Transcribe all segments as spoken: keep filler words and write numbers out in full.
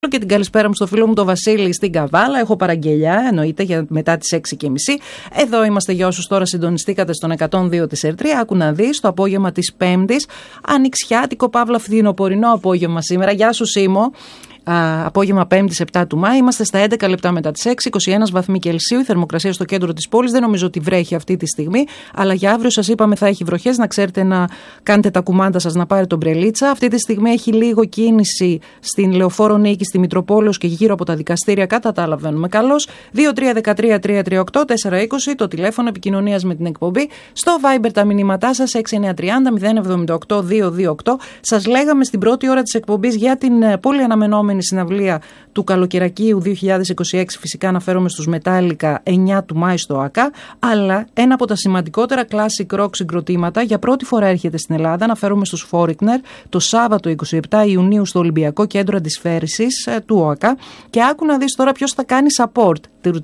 Και την καλησπέρα μου στο φίλο μου τον Βασίλη στην Καβάλα. Έχω παραγγελιά, εννοείται, για μετά τις έξι και μισή. Εδώ είμαστε για όσους τώρα συντονιστήκατε στον εκατόν δύο της Ερτρία. Άκου να δεις το απόγευμα της Πέμπτης. Ανοιξιάτικο, παύλα φθινοπορεινό απόγευμα σήμερα. Γεια σου, Σίμω. Uh, απόγευμα Πέμπτης επτά του Μάη. Είμαστε στα έντεκα λεπτά μετά τις έξι, είκοσι ένα βαθμοί Κελσίου. Η θερμοκρασία στο κέντρο της πόλης. Δεν νομίζω ότι βρέχει αυτή τη στιγμή, αλλά για αύριο σας είπαμε θα έχει βροχές. Να ξέρετε να κάνετε τα κουμάντα σας, να πάρετε τον μπρελίτσα. Αυτή τη στιγμή έχει λίγο κίνηση στην Λεωφόρο Νίκη, στη Μητροπόλεως και γύρω από τα δικαστήρια. Καταλαβαίνουμε καλώς. δύο τρία ένα τρία τρία τρία οκτώ τέσσερα είκοσι το τηλέφωνο επικοινωνίας με την εκπομπή. Στο Viber τα μηνύματά σας έξι εννιά τρία μηδέν μηδέν εβδομήντα οκτώ διακόσια είκοσι οκτώ. Σας λέγαμε στην πρώτη ώρα της εκπομπής για την πολύ αναμενόμενη συναυλία του καλοκαιρακίου δύο χιλιάδες είκοσι έξι, φυσικά αναφέρομαι στους Μετάλλικα, εννιά του Μάη στο ΑΚΑ, αλλά ένα από τα σημαντικότερα classic rock συγκροτήματα για πρώτη φορά έρχεται στην Ελλάδα. Αναφέρομαι στους Foreigner το Σάββατο είκοσι επτά Ιουνίου στο Ολυμπιακό Κέντρο Αντισφαίρησης του ΟΑΚΑ. Και άκου να δεις τώρα ποιος θα κάνει support.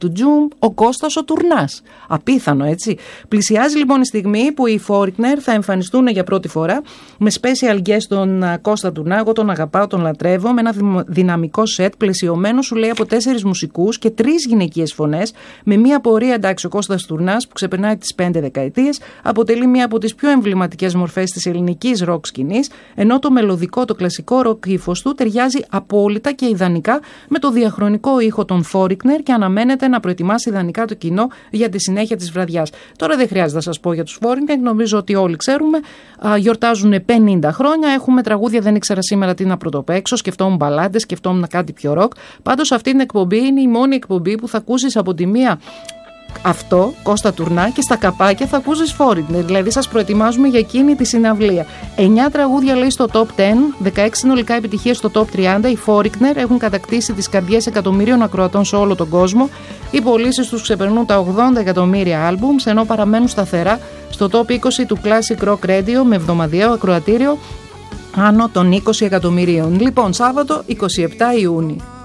Ο Κώστας ο Τουρνάς. Απίθανο, έτσι. Πλησιάζει λοιπόν η στιγμή που οι Foreigner θα εμφανιστούν για πρώτη φορά με special guest τον Κώστα Τουρνά. Εγώ τον αγαπάω, τον λατρεύω, με ένα δυναμικό σετ πλαισιωμένο, σου λέει, από τέσσερις μουσικούς και τρεις γυναικείες φωνές, με μια πορεία. Εντάξει, ο Κώστας Τουρνάς που ξεπερνάει τις πέντε δεκαετίες αποτελεί μια από τις πιο εμβληματικές μορφές της ελληνικής ροκ σκηνής, ενώ το μελωδικό, το κλασικό ροκ ύφος του ταιριάζει απόλυτα και ιδανικά με το διαχρονικό ήχο των Foreigner και αναμένεται να προετοιμάσει ιδανικά το κοινό για τη συνέχεια της βραδιάς. Τώρα δεν χρειάζεται να σας πω για τους Foreigner, νομίζω ότι όλοι ξέρουμε. Α, γιορτάζουν πενήντα χρόνια. Έχουμε τραγούδια, δεν ήξερα σήμερα τι να πρωτοπαίξω. Σκεφτόμουν μπαλάντες, σκεφτόμουν κάτι πιο ροκ. Πάντως αυτή την εκπομπή είναι η μόνη εκπομπή που θα ακούσεις από τη μία αυτό, Κώστα Τουρνά, και στα καπάκια θα ακούσεις Foreigner. Δηλαδή σας προετοιμάζουμε για εκείνη τη συναυλία. εννιά τραγούδια λέει στο top δέκα, δεκαέξι συνολικά επιτυχίες στο top τριάντα. Οι Foreigner έχουν κατακτήσει τις καρδιές εκατομμυρίων ακροατών σε όλο τον κόσμο. Οι πωλήσεις τους ξεπερνούν τα ογδόντα εκατομμύρια άλμπουμς, ενώ παραμένουν σταθερά στο top είκοσι του Classic Rock Radio με εβδομαδιαίο ακροατήριο άνω των είκοσι εκατομμυρίων. Λοιπόν, Σάββατο είκοσι επτά Ιούνιου.